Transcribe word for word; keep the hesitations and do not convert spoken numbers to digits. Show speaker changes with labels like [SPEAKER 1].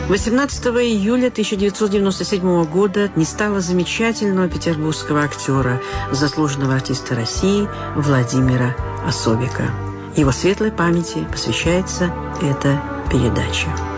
[SPEAKER 1] восемнадцатого июля тысяча девятьсот девяносто седьмого года не стало замечательного петербургского актера, заслуженного артиста России Владимира Особика. Его светлой памяти посвящается эта передача.